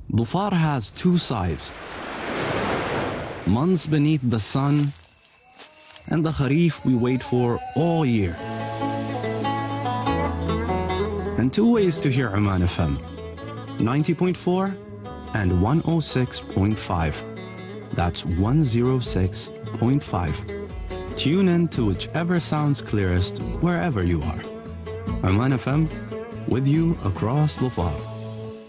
Dhufar has two sides. Months beneath the sun, and the Kharif we wait for all year. And two ways to hear Oman FM, 90.4 and 106.5. That's 106.5. Tune in to whichever sounds clearest wherever you are. Oman FM, with you across Dhufar.